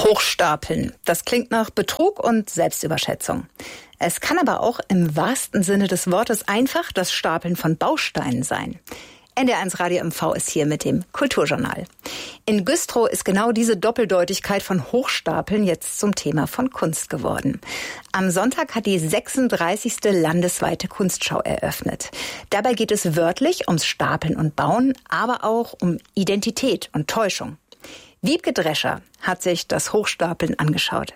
Hochstapeln. Das klingt nach Betrug und Selbstüberschätzung. Es kann aber auch im wahrsten Sinne des Wortes einfach das Stapeln von Bausteinen sein. NDR1 Radio MV ist hier mit dem Kulturjournal. In Güstrow ist genau diese Doppeldeutigkeit von Hochstapeln jetzt zum Thema von Kunst geworden. Am Sonntag hat die 36. landesweite Kunstschau eröffnet. Dabei geht es wörtlich ums Stapeln und Bauen, aber auch um Identität und Täuschung. Wiebke Drescher hat sich das Hochstapeln angeschaut.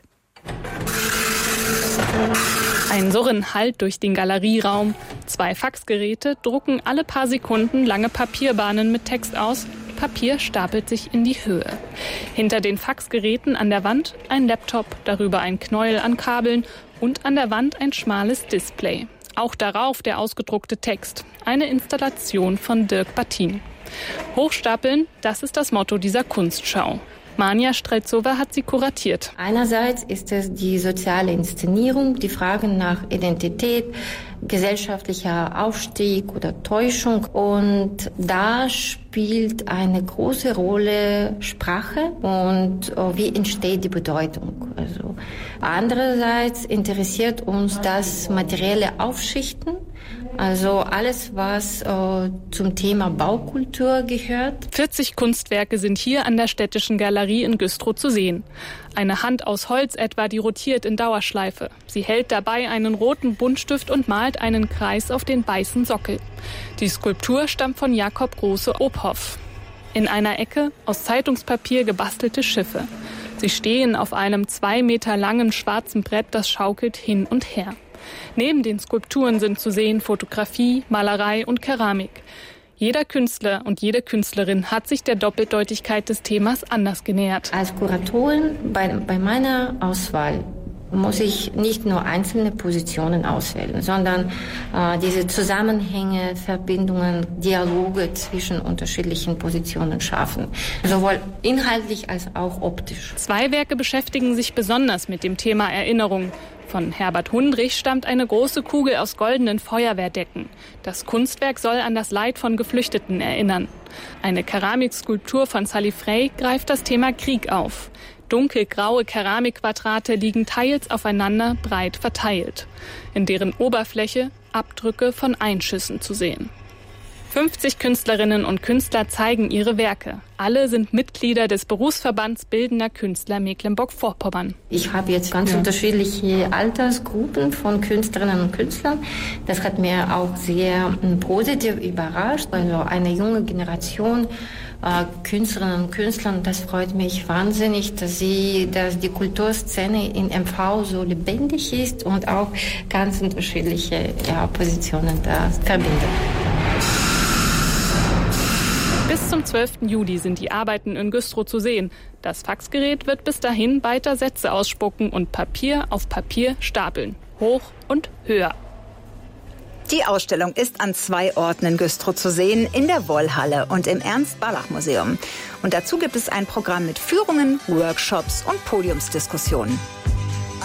Ein Surren hallt durch den Galerieraum. 2 Faxgeräte drucken alle paar Sekunden lange Papierbahnen mit Text aus. Papier stapelt sich in die Höhe. Hinter den Faxgeräten an der Wand ein Laptop, darüber ein Knäuel an Kabeln und an der Wand ein schmales Display. Auch darauf der ausgedruckte Text. Eine Installation von Dirk Battin. Hochstapeln, das ist das Motto dieser Kunstschau. Manja Strelzowa hat sie kuratiert. Einerseits ist es die soziale Inszenierung, die Fragen nach Identität, gesellschaftlicher Aufstieg oder Täuschung. Und da spielt eine große Rolle Sprache und wie entsteht die Bedeutung. Also andererseits interessiert uns das materielle Aufschichten. Also alles, was zum Thema Baukultur gehört. 40 Kunstwerke sind hier an der Städtischen Galerie in Güstrow zu sehen. Eine Hand aus Holz etwa, die rotiert in Dauerschleife. Sie hält dabei einen roten Buntstift und malt einen Kreis auf den weißen Sockel. Die Skulptur stammt von Jakob Große-Obhoff. In einer Ecke aus Zeitungspapier gebastelte Schiffe. Sie stehen auf einem 2 Meter langen schwarzen Brett, das schaukelt hin und her. Neben den Skulpturen sind zu sehen Fotografie, Malerei und Keramik. Jeder Künstler und jede Künstlerin hat sich der Doppeldeutigkeit des Themas anders genähert. Als Kuratorin bei meiner Auswahl muss ich nicht nur einzelne Positionen auswählen, sondern diese Zusammenhänge, Verbindungen, Dialoge zwischen unterschiedlichen Positionen schaffen. Sowohl inhaltlich als auch optisch. 2 Werke beschäftigen sich besonders mit dem Thema Erinnerung. Von Herbert Hundrich stammt eine große Kugel aus goldenen Feuerwehrdecken. Das Kunstwerk soll an das Leid von Geflüchteten erinnern. Eine Keramikskulptur von Sally Frey greift das Thema Krieg auf. Dunkelgraue Keramikquadrate liegen teils aufeinander breit verteilt. In deren Oberfläche Abdrücke von Einschüssen zu sehen. 50 Künstlerinnen und Künstler zeigen ihre Werke. Alle sind Mitglieder des Berufsverbands Bildender Künstler Mecklenburg-Vorpommern. Ich habe jetzt ganz unterschiedliche Altersgruppen von Künstlerinnen und Künstlern. Das hat mir auch sehr positiv überrascht. Also eine junge Generation Künstlerinnen und Künstlern, das freut mich wahnsinnig, dass die Kulturszene in MV so lebendig ist und auch ganz unterschiedliche Positionen da verbindet. Bis zum 12. Juli sind die Arbeiten in Güstrow zu sehen. Das Faxgerät wird bis dahin weiter Sätze ausspucken und Papier auf Papier stapeln. Hoch und höher. Die Ausstellung ist an 2 Orten in Güstrow zu sehen, in der Wollhalle und im Ernst-Barlach-Museum. Und dazu gibt es ein Programm mit Führungen, Workshops und Podiumsdiskussionen.